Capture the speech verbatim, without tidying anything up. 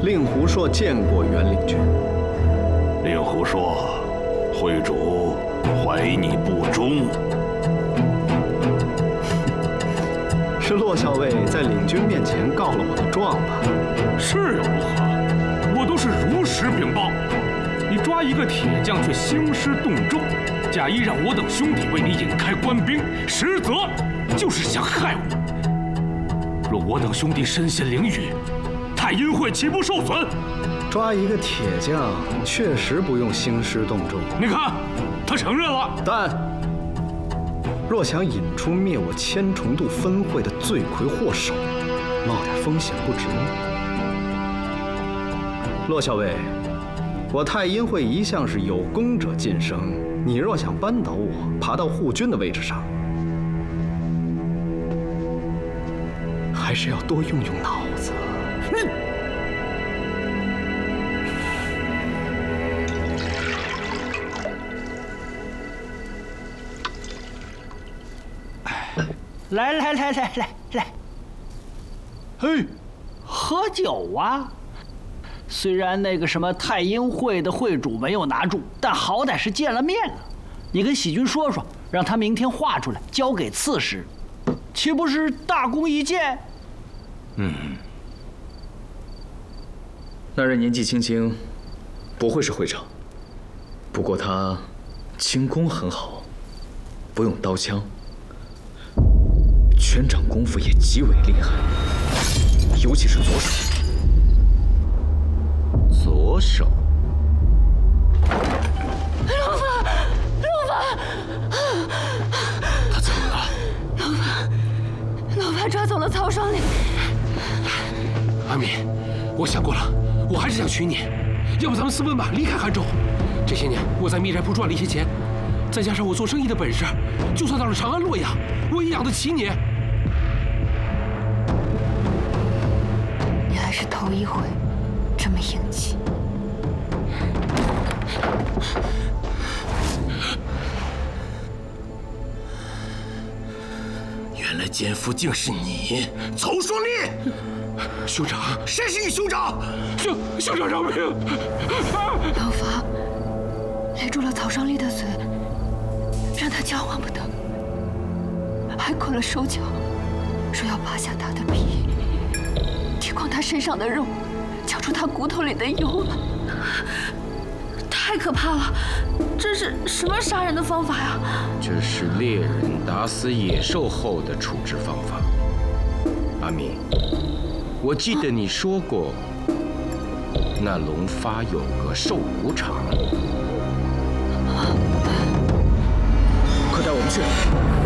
令狐硕见过袁领军。 令狐硕，会主怀你不忠。 是骆校尉在领军面前告了我的状吧？ 是有何？我都是如实禀报。你抓一个铁匠却兴师动众，假意让我等兄弟为你引开官兵，实则就是想害我。若我等兄弟身陷囹圄，太阴会岂不受损？ 抓一个铁匠确实不用兴师动众。 你看，他承认了。 但若想引出灭我千重渡分会的罪魁祸首，冒点风险不值吗？骆校尉，我太阴会一向是有功者晋升，你若想扳倒我，爬到护军的位置上，还是要多用用脑子。 你。 来来来来来来，嘿，喝酒啊！虽然那个什么太阴会的会主没有拿住，但好歹是见了面了。你跟喜军说说，让他明天画出来交给刺史，岂不是大功一件？ 嗯，那人年纪轻轻，不会是会长。不过他轻功很好，不用刀枪。拳掌功夫也极为厉害，尤其是左手。 左手。 老法，老法， 他怎么了？ 老法，老法抓走了曹双林。 阿敏，我想过了，我还是想娶你。要不咱们私奔吧，离开汉州。这些年我在密寨铺赚了一些钱，再加上我做生意的本事，就算到了长安、洛阳，我也养得起你。 你还是头一回这么硬气。 原来奸夫竟是你，曹双立！兄长，谁是你兄长？兄兄长饶命！ 老法勒住了曹双立的嘴，让他交换不得，还捆了手脚，说要扒下他的皮，剃光他身上的肉，撬出他骨头里的油来。太可怕了！这是什么杀人的方法呀？ 这是猎人打死野兽后的处置方法。阿敏，我记得你说过，那龙发有个兽骨场。 快带我们去！